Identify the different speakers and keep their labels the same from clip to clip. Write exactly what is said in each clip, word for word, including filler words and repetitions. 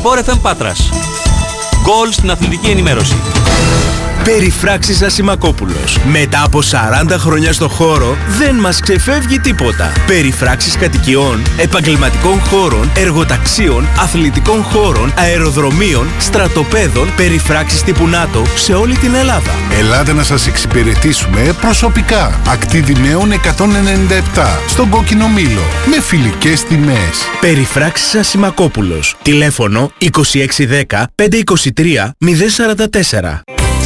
Speaker 1: Sport εφ εμ Πάτρας. Γκολ στην αθλητική ενημέρωση.
Speaker 2: Περιφράξεις Ασημακόπουλος. Μετά από σαράντα χρόνια στο χώρο, δεν μας ξεφεύγει τίποτα. Περιφράξεις κατοικιών, επαγγελματικών χώρων, εργοταξίων, αθλητικών χώρων, αεροδρομίων, στρατοπέδων, περιφράξεις τύπου ΝΑΤΟ σε όλη την Ελλάδα.
Speaker 3: Ελάτε να σας εξυπηρετήσουμε προσωπικά. Ακτή Δημαίων εκατόν ενενήντα επτά, στον Κόκκινο Μήλο, με φιλικές τιμές.
Speaker 2: Περιφράξεις Ασημακόπουλος. Τηλέφωνο είκοσι έξι δέκα πεντακόσια είκοσι τρία μηδέν σαράντα τέσσερα.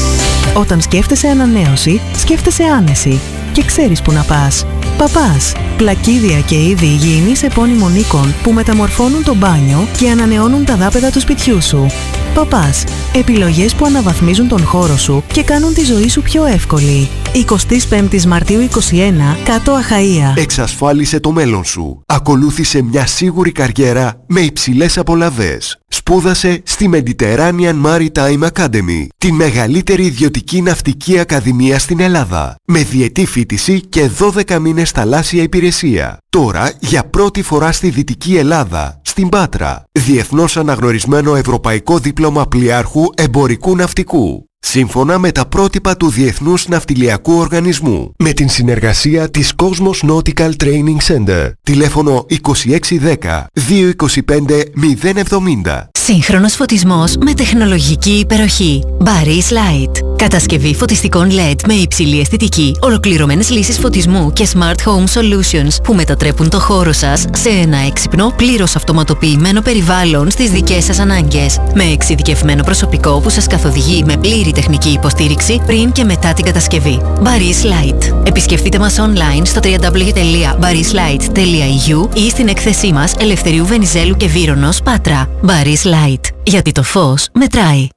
Speaker 4: Όταν σκέφτεσαι ανανέωση, σκέφτεσαι άνεση και ξέρεις που να πας. Παπάς. Πλακίδια και είδη υγιεινής επώνυμων οίκων που μεταμορφώνουν το μπάνιο και ανανεώνουν τα δάπεδα του σπιτιού σου. Παπάς. Επιλογές που αναβαθμίζουν τον χώρο σου και κάνουν τη ζωή σου πιο εύκολη. εικοστή πέμπτη Μαρτίου είκοσι ένα, Κάτω Αχαΐα.
Speaker 5: Εξασφάλισε το μέλλον σου. Ακολούθησε μια σίγουρη καριέρα με υψηλές απολαβές. Σπούδασε στη Mediterranean Maritime Academy, τη μεγαλύτερη ιδιωτική ναυτική ακαδημία στην Ελλάδα, με διετή φοιτηση και δώδεκα μήνες θαλάσσια υπηρεσία. Τώρα, για πρώτη φορά στη Δυτική Ελλάδα, στην Πάτρα, διεθνώς αναγνωρισμένο ευρωπαϊκό δίπλωμα πλοιάρχου εμπορικού ναυτικού. Σύμφωνα με τα πρότυπα του Διεθνούς Ναυτιλιακού Οργανισμού, με την συνεργασία της Cosmos Nautical Training Center. Τηλέφωνο είκοσι έξι δέκα δύο είκοσι πέντε μηδέν εβδομήντα.
Speaker 6: Σύγχρονος φωτισμός με τεχνολογική υπεροχή. Barry's Light. Κατασκευή φωτιστικών ελ ι ντι με υψηλή αισθητική, ολοκληρωμένες λύσεις φωτισμού και Smart Home Solutions που μετατρέπουν το χώρο σας σε ένα έξυπνο, πλήρως αυτοματοποιημένο περιβάλλον στις δικές σας ανάγκες. Με εξειδικευμένο προσωπικό που σας καθοδηγεί με πλήρη τεχνική υποστήριξη πριν και μετά την κατασκευή. Barry's Light. Επισκεφτείτε μας online στο double-u double-u double-u τελεία barrys light τελεία e u ή στην έκθεσή μας Ελευθερίου Βενιζέλου και Βύρονος, Πάτρα. Barry's Light. Γιατί το φως μετράει.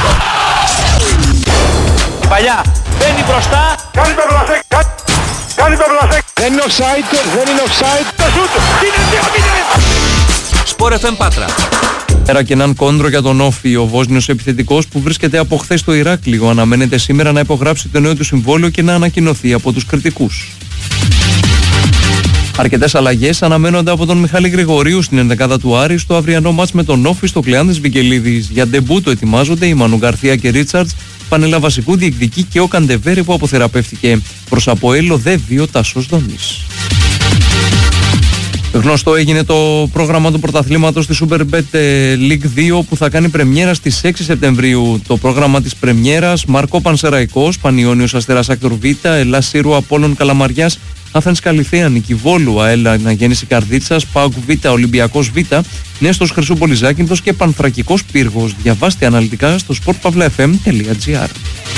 Speaker 1: Παλιά, μπαίνει μπροστά.
Speaker 7: Κάνει το μπλασέ, κάνει το μπλασέ. Δεν είναι offside, δεν είναι offside. Το σούτ, είναι δύο μηδέν.
Speaker 1: Sport εφ εμ Πάτρα.
Speaker 8: Πέρα και έναν κόντρο για τον Όφη, ο Βόσνιος επιθετικός που βρίσκεται από χθες στο Ηράκλειο αναμένεται σήμερα να υπογράψει το νέο του συμβόλαιο και να ανακοινωθεί από τους κριτικούς. Αρκετές αλλαγές αναμένονται από τον Μιχάλη Γρηγορίου στην ενδεκάδα του Άρη στο αυριανό μάτς με τον Όφη στο Κλεάνδης Βικελίδης. Για ντεμπούτο ετοιμάζονται η Μανου Γκαρθία και Ρίτσαρτς, Πανέλα Βασικού διεκδικεί και ο Καντεβέρη που αποθεραπεύτηκε. Προς Αποέλ οδεύει ο Τάσος Δόνης. Γνωστό έγινε το πρόγραμμα του πρωταθλήματος της Superbet League δύο που θα κάνει πρεμιέρα στις έξι Σεπτεμβρίου. Το πρόγραμμα της πρεμιέρας: Μαρκό Πανσεραϊκός, Πανιώνιος Αστέρας Άκτορ Β, Ελλάς Σύρου Απόλλων Καλαμαριάς, Άθενς Καλυθέα, Νίκη Βόλου, ΑΕΛ Αναγέννηση Καρδίτσας, ΠΑΟΚ Β, Ολυμπιακός Β, Νέστος Χρυσού Πολυζάκυνθος και Πανθρακικός Πύργος. Διαβάστε αναλυτικά στο σπορτ παύλα εφ εμ τελεία τζι άρ.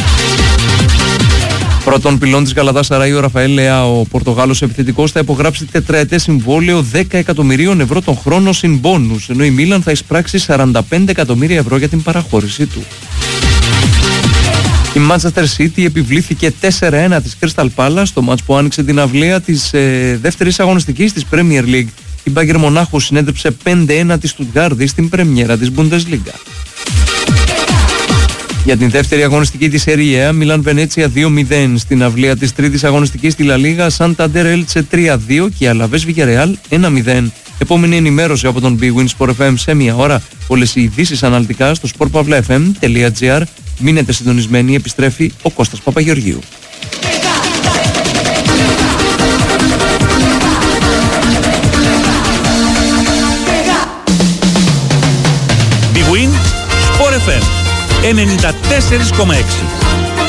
Speaker 8: Πρώτον πυλών της Γκαλατάσαράι, ο Ραφαέλ Λεάο, ο Πορτογάλος επιθετικός, θα υπογράψει τετραετές συμβόλαιο δέκα εκατομμυρίων ευρώ τον χρόνο συν μπόνους, ενώ η Μίλαν θα εισπράξει σαράντα πέντε εκατομμύρια ευρώ για την παραχώρησή του. Η Manchester City επιβλήθηκε τέσσερα ένα της Crystal Palace στο μάτς που άνοιξε την αυλαία της ε, δεύτερης αγωνιστικής της Premier League. Η Bayern Μονάχου συνέδεψε πέντε ένα τη Στουτγκάρδη στην πρεμιέρα της Bundesliga. Για την δεύτερη αγωνιστική της Serie A, Μιλάν Βενέτσια δύο μηδέν. Στην αυλαία της τρίτης αγωνιστικής στη La Liga, Santander Elche τρία δύο και Αλαβές Villarreal ένα μηδέν. Επόμενη ενημέρωση από τον Big Win Sport εφ εμ σε μία ώρα. Όλες οι ειδήσεις αναλυτικά στο σπορτ παύλα εφ εμ τελεία τζι άρ. Μείνετε συντονισμένοι, επιστρέφει ο Κώστας Παπαγεωργίου.
Speaker 1: Big Win Sport εφ εμ ενενήντα τέσσερα κόμμα έξι.